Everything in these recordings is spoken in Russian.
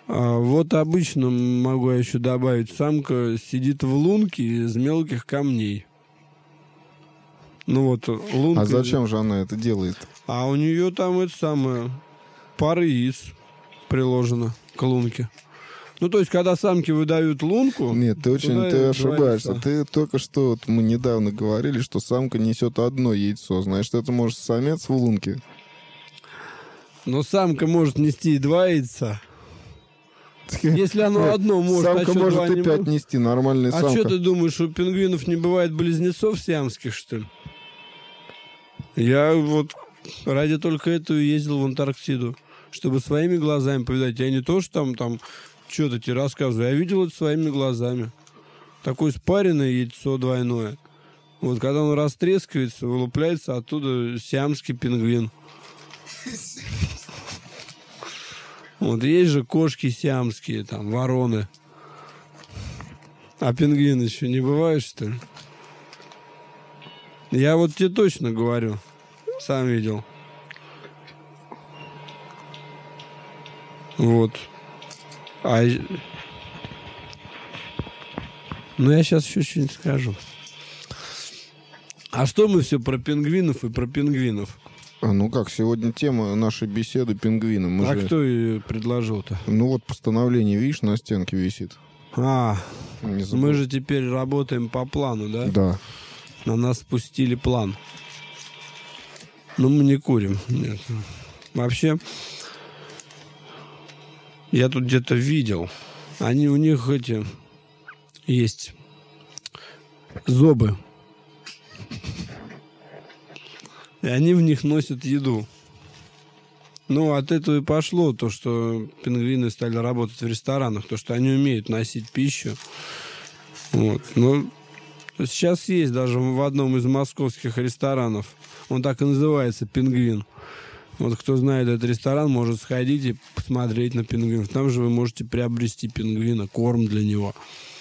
Вот обычно, могу я еще добавить, самка сидит в лунке из мелких камней. Ну вот, лунка... А зачем же она это делает? А у нее там это самое, пара яиц приложено к лунке. Ну, то есть, когда самки выдают лунку... Нет, ты ошибаешься. Ты только что, вот мы недавно говорили, что самка несет одно яйцо. Значит, это может самец в лунке. Но самка может нести и 2 яйца. Если оно одно может, самка а что, может 2 и не 5 может? нести, нормальная самка. А что ты думаешь, у пингвинов не бывает близнецов сиамских, что ли? Я вот ради только этого ездил в Антарктиду, чтобы своими глазами повидать. Я не то, что там что-то тебе рассказываю, я видел это своими глазами. Такое спаренное яйцо двойное. Вот когда оно растрескивается, вылупляется оттуда сиамский пингвин. Вот есть же кошки сиамские, там, вороны. А пингвин еще не бывает, что ли? Я вот тебе точно говорю. Сам видел. Вот. Ну, я сейчас еще что-нибудь скажу. А что мы все про пингвинов и про пингвинов? Ну как, сегодня тема нашей беседы пингвины. Кто ее предложил-то? Ну вот постановление, видишь, на стенке висит. Мы же теперь работаем по плану, да? Да. На нас спустили план. Но мы не курим. Нет. Вообще, я тут где-то видел. У них есть зобы. И они в них носят еду. Ну, от этого и пошло то, что пингвины стали работать в ресторанах, то, что они умеют носить пищу. Вот. Но сейчас есть даже в одном из московских ресторанов. Он так и называется «Пингвин». Вот кто знает этот ресторан, может сходить и посмотреть на пингвинов. Там же вы можете приобрести пингвина, корм для него.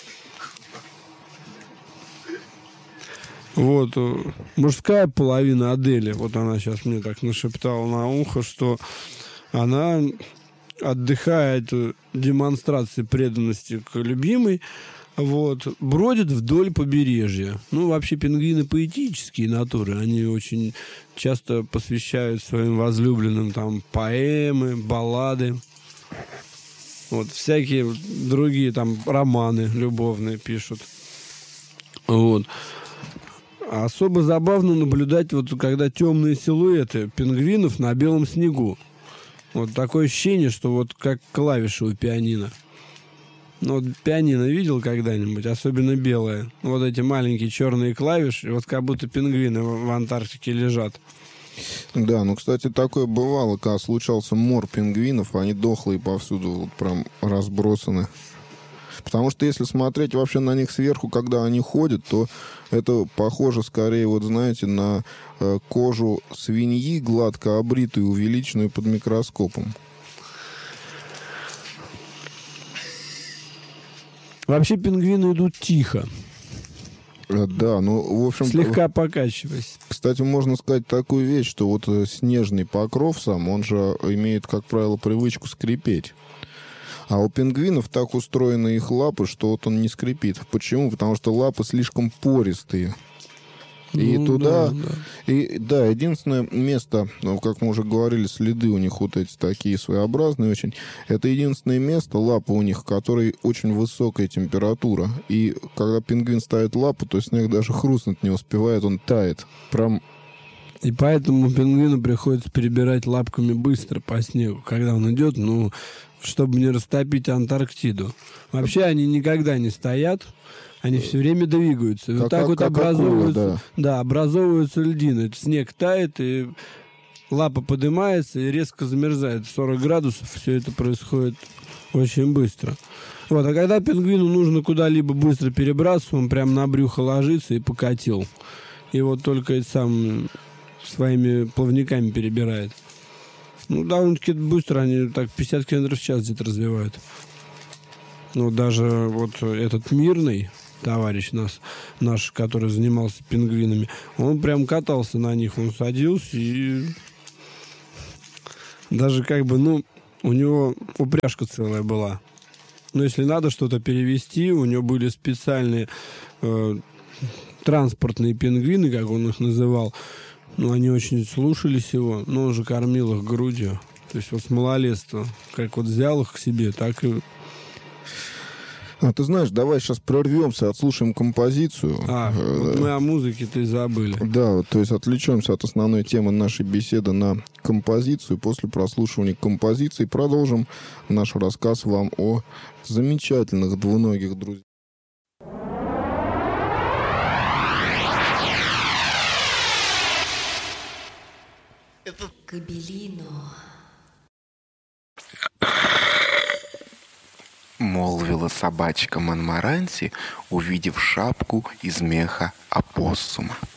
Вот, мужская половина Адели, вот она сейчас мне так нашептала на ухо, что она, отдыхая от демонстрации преданности к любимой, вот, бродит вдоль побережья. Ну, вообще, пингвины поэтические натуры, они очень часто посвящают своим возлюбленным там поэмы, баллады, вот, всякие другие там романы любовные пишут, вот. Особо забавно наблюдать, вот когда темные силуэты пингвинов на белом снегу. Вот такое ощущение, что вот как клавиши у пианино. Ну, вот пианино видел когда-нибудь, особенно белое. Вот эти маленькие черные клавиши, вот как будто пингвины в Антарктике лежат. Да, ну, кстати, такое бывало, когда случался мор пингвинов, они дохлые повсюду, вот прям разбросаны. Потому что если смотреть вообще на них сверху, когда они ходят, то это похоже скорее, вот знаете, на кожу свиньи, гладко обритую, увеличенную под микроскопом. Вообще пингвины идут тихо. Да, ну, в общем... Слегка покачиваясь. Кстати, можно сказать такую вещь, что вот снежный покров сам, он же имеет, как правило, привычку скрипеть. А у пингвинов так устроены их лапы, что вот он не скрипит. Почему? Потому что лапы слишком пористые. И ну, туда... Да. И да, единственное место, ну, как мы уже говорили, следы у них вот эти такие своеобразные очень. Это единственное место, лапы у них, в которой очень высокая температура. И когда пингвин ставит лапу, то снег даже хрустнуть не успевает, он тает. Прям... И поэтому пингвину приходится перебирать лапками быстро по снегу, когда он идет, ну, чтобы не растопить Антарктиду. Вообще они никогда не стоят, они все время двигаются. И вот так вот образовываются, да, образовываются льдины. Снег тает, и лапа поднимается и резко замерзает. 40 градусов, все это происходит очень быстро. Вот, а когда пингвину нужно куда-либо быстро перебраться, он прям на брюхо ложится и покатил. И вот только это сам своими плавниками перебирает. Ну, довольно-таки быстро, они так 50 км в час где-то развивают. Ну, даже вот этот Мирный товарищ наш, который занимался пингвинами, он прям катался на них, он садился и даже как бы, ну, У него упряжка целая была. Но если надо что-то перевезти, у него были специальные транспортные пингвины, как он их называл. Ну, они очень слушались его, но он же кормил их грудью. То есть вот с малолетства. Как вот взял их к себе, так и... Ты знаешь, давай сейчас прервемся, отслушаем композицию. Вот мы о музыке-то и забыли. Да, то есть отвлечемся от основной темы нашей беседы на композицию. После прослушивания композиции продолжим наш рассказ вам о замечательных двуногих друзьях. Кабелино. Молвила собачка Монморанси, увидев шапку из меха опоссума.